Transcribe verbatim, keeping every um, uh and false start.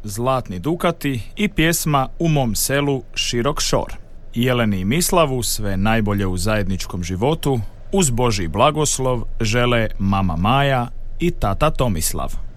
Zlatni dukati i pjesma U mom selu širok šor. Jeleni i Mislavu sve najbolje u zajedničkom životu, uz Božji blagoslov žele mama Maja i tata Tomislav.